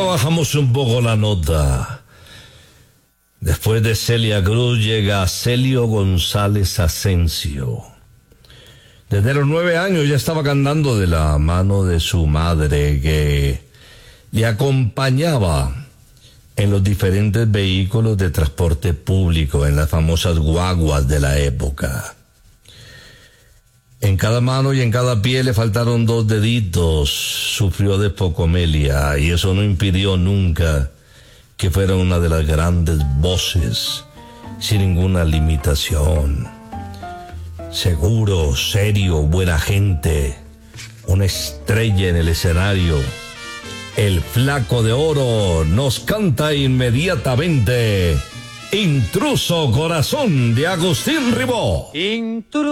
bajamos un poco la nota. Después de Celia Cruz llega Celio González Asensio. Desde los 9 años ya estaba cantando de la mano de su madre, que le acompañaba en los diferentes vehículos de transporte público, en las famosas guaguas de la época. En cada mano y en cada pie le faltaron 2 deditos, sufrió de hipocomelia, y eso no impidió nunca que fuera una de las grandes voces, sin ninguna limitación. Seguro, serio, buena gente, una estrella en el escenario. El Flaco de Oro nos canta inmediatamente Intruso Corazón de Agustín Ribó.